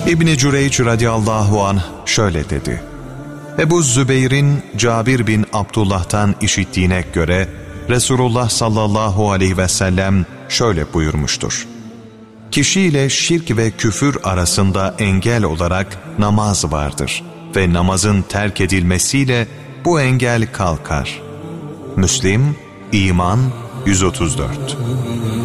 İbn-i Cüreyç radıyallahu anh şöyle dedi: Ebu Zübeyr'in Cabir bin Abdullah'tan işittiğine göre Resulullah sallallahu aleyhi ve sellem şöyle buyurmuştur: Kişiyle şirk ve küfür arasında engel olarak namaz vardır ve namazın terk edilmesiyle bu engel kalkar. Müslim, İman 134.